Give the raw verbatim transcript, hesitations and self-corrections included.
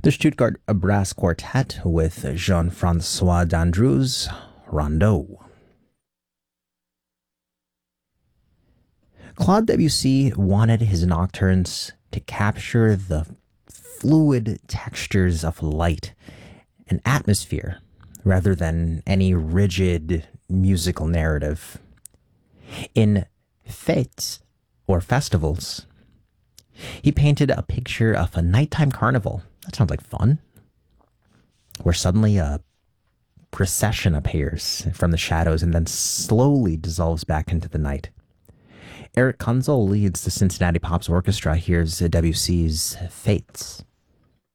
The Stuttgart Brass Quartet with Jean-Francois Dandreu's Rondeau. Claude Debussy wanted his nocturnes to capture the fluid textures of light and atmosphere rather than any rigid musical narrative. In fêtes, or festivals, he painted a picture of a nighttime carnival. That sounds like fun. Where suddenly a procession appears from the shadows and then slowly dissolves back into the night. Eric Kunzel leads the Cincinnati Pops Orchestra. Here's Debussy's Fêtes.